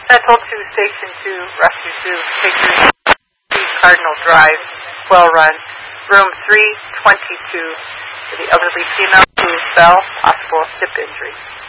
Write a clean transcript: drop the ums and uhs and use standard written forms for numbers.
Sentinel 2, Station 2, Rescue 2, Pictures, Cardinal Drive, well run, room 322, for the elderly female who fell, possible hip injury.